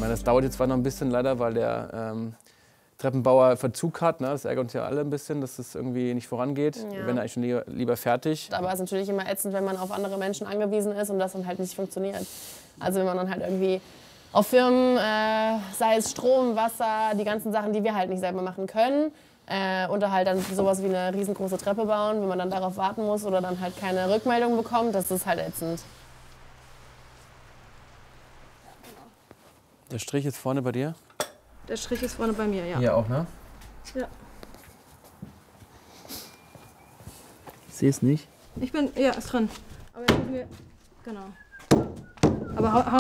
meine, das dauert jetzt zwar noch ein bisschen leider, weil der Treppenbauer Verzug hat. Ne? Das ärgert uns ja alle ein bisschen, dass es irgendwie nicht vorangeht. Ja. Wir wären eigentlich schon lieber fertig. Aber es ist natürlich immer ätzend, wenn man auf andere Menschen angewiesen ist und das dann halt nicht funktioniert. Also wenn man dann halt irgendwie auf Firmen, sei es Strom, Wasser, die ganzen Sachen, die wir halt nicht selber machen können, und halt dann sowas wie eine riesengroße Treppe bauen, wenn man dann darauf warten muss oder dann halt keine Rückmeldung bekommt, das ist halt ätzend. Der Strich ist vorne bei dir? Der Strich ist vorne bei mir, ja. Hier auch, ne? Ja. Ich sehe es nicht. Ja, ist drin. Aber jetzt müssen wir, genau. Aber hau